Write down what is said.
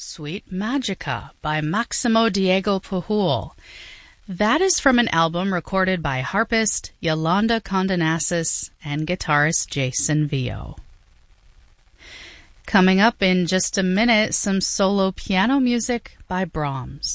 Sweet Magica by Maximo Diego Pujol. That is from an album recorded by harpist Yolanda Condonassis and guitarist Jason Vio. Coming up in just a minute, some solo piano music by Brahms.